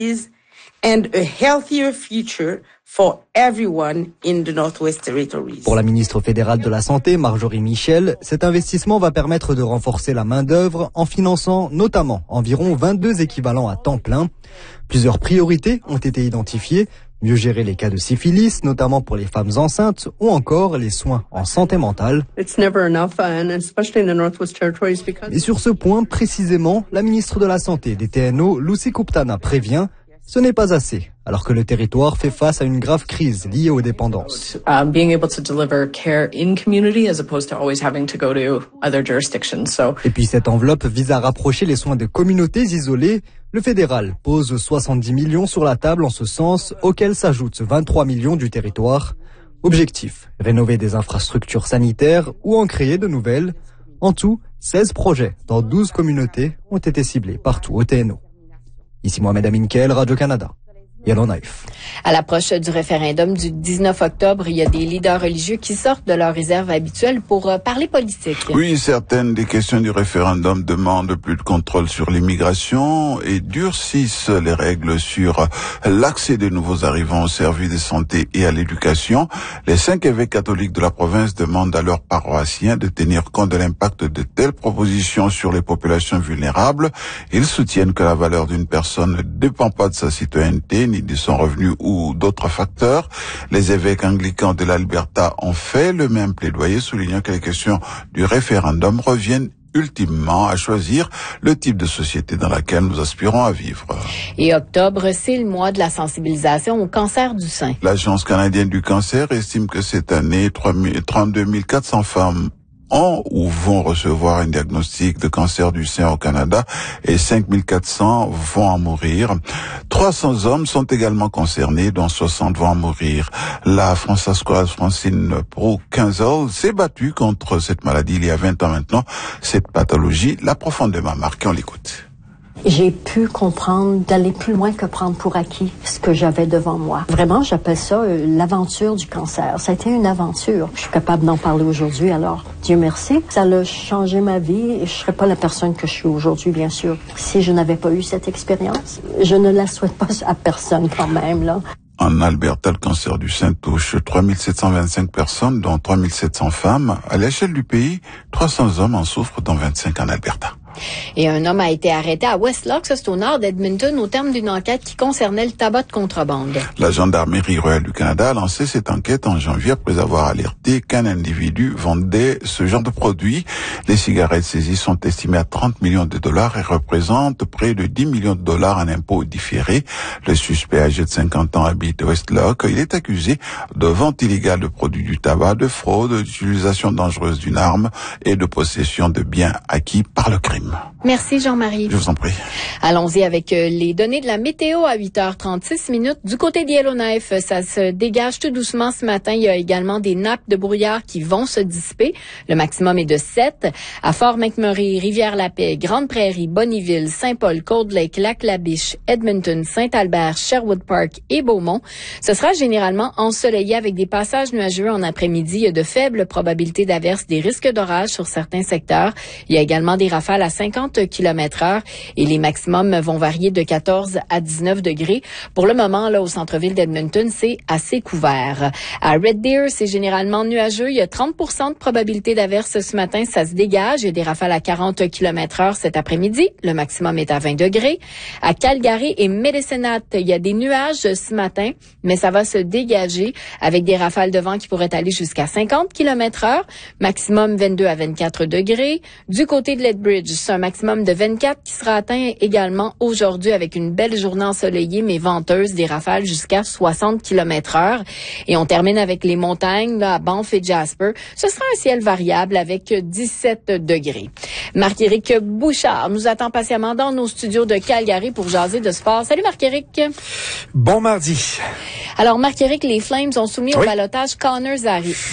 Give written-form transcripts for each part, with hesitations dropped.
and a healthier future for everyone in the Northwest Territories. Pour la ministre fédérale de la Santé, Marjorie Michel, cet investissement va permettre de renforcer la main-d'œuvre en finançant notamment environ 22 équivalents à temps plein. Plusieurs priorités ont été identifiées. Mieux gérer les cas de syphilis, notamment pour les femmes enceintes, ou encore les soins en santé mentale. Et sur ce point, précisément, la ministre de la Santé des TNO, Lucy Kuptana, prévient « Ce n'est pas assez », alors que le territoire fait face à une grave crise liée aux dépendances. Et puis cette enveloppe vise à rapprocher les soins de communautés isolées. Le fédéral pose 70 millions sur la table en ce sens, auxquels s'ajoutent 23 millions du territoire. Objectif, rénover des infrastructures sanitaires ou en créer de nouvelles. En tout, 16 projets dans 12 communautés ont été ciblés partout au TNO. Ici Mohamed Aminkel, Radio-Canada. Yellowknife. À l'approche du référendum du 19 octobre, il y a des leaders religieux qui sortent de leur réserve habituelle pour parler politique. Oui, certaines des questions du référendum demandent plus de contrôle sur l'immigration et durcissent les règles sur l'accès des nouveaux arrivants aux services de santé et à l'éducation. Les 5 évêques catholiques de la province demandent à leurs paroissiens de tenir compte de l'impact de telles propositions sur les populations vulnérables. Ils soutiennent que la valeur d'une personne ne dépend pas de sa citoyenneté ni de son revenu ou d'autres facteurs. Les évêques anglicans de l'Alberta ont fait le même plaidoyer, soulignant que les questions du référendum reviennent ultimement à choisir le type de société dans laquelle nous aspirons à vivre. Et octobre, c'est le mois de la sensibilisation au cancer du sein. L'Agence canadienne du cancer estime que cette année, 32 400 femmes ont ou vont recevoir un diagnostic de cancer du sein au Canada et 5 400 vont en mourir. 300 hommes sont également concernés, dont 60 vont en mourir. La française Francine Pro-Quinzel s'est battue contre cette maladie il y a 20 ans maintenant. Cette pathologie l'a profondément marquée. On l'écoute. J'ai pu comprendre d'aller plus loin que prendre pour acquis ce que j'avais devant moi. Vraiment, j'appelle ça l'aventure du cancer. Ça a été une aventure. Je suis capable d'en parler aujourd'hui, alors Dieu merci. Ça a changé ma vie et je serais pas la personne que je suis aujourd'hui, bien sûr, si je n'avais pas eu cette expérience. Je ne la souhaite pas à personne quand même, là. En Alberta, le cancer du sein touche 3725 personnes, dont 3700 femmes. À l'échelle du pays, 300 hommes en souffrent, dont 25 en Alberta. Et un homme a été arrêté à West Loch, c'est au nord d'Edmonton, au terme d'une enquête qui concernait le tabac de contrebande. La Gendarmerie royale du Canada a lancé cette enquête en janvier après avoir alerté qu'un individu vendait ce genre de produit. Les cigarettes saisies sont estimées à 30 millions de dollars et représentent près de 10 millions de dollars en impôts différés. Le suspect âgé de 50 ans habite West Loch. Il est accusé de vente illégale de produits du tabac, de fraude, d'utilisation dangereuse d'une arme et de possession de biens acquis par le crime. Merci Jean-Marie. Je vous en prie. Allons-y avec les données de la météo à 8h36. Du côté de Yellowknife, ça se dégage tout doucement ce matin. Il y a également des nappes de brouillard qui vont se dissiper. Le maximum est de 7. À Fort-McMurray, Rivière-la-Paix, Grande-Prairie, Bonnyville, Saint-Paul, Cold Lake, Lac-la-Biche, Edmonton, Saint-Albert, Sherwood Park et Beaumont. Ce sera généralement ensoleillé avec des passages nuageux en après-midi. Il y a de faibles probabilités d'averses, des risques d'orage sur certains secteurs. Il y a également des rafales à 50 km/h et les maximums vont varier de 14 à 19 degrés. Pour le moment, là, au centre-ville d'Edmonton, c'est assez couvert. À Red Deer, c'est généralement nuageux. Il y a 30% de probabilité d'averse ce matin. Ça se dégage. Il y a des rafales à 40 km/h cet après-midi. Le maximum est à 20 degrés. À Calgary et Medicine Hat, il y a des nuages ce matin, mais ça va se dégager avec des rafales de vent qui pourraient aller jusqu'à 50 km/h. Maximum 22 à 24 degrés. Du côté de Lethbridge, c'est un maximum de 24 qui sera atteint également aujourd'hui avec une belle journée ensoleillée mais venteuse, des rafales jusqu'à 60 km/h. Et on termine avec les montagnes là, à Banff et Jasper. Ce sera un ciel variable avec 17 degrés. Marc-Éric Bouchard nous attend patiemment dans nos studios de Calgary pour jaser de sport. Salut Marc-Éric. Bon mardi. Alors Marc-Éric, les Flames ont soumis au ballottage Connor Zary.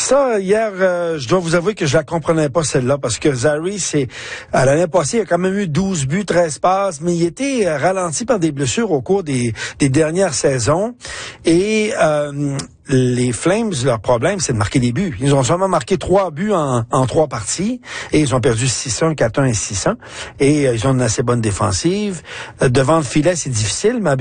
Ça, hier, je dois vous avouer que je la comprenais pas, celle-là, parce que Zary, l'année passée, il a quand même eu 12 buts, 13 passes, mais il était ralenti par des blessures au cours des dernières saisons. Et les Flames, leur problème, c'est de marquer des buts. Ils ont seulement marqué 3 buts en 3 parties, et ils ont perdu 6-1, 4-1 et 6-1. Et ils ont une assez bonne défensive. Devant le filet, c'est difficile, mais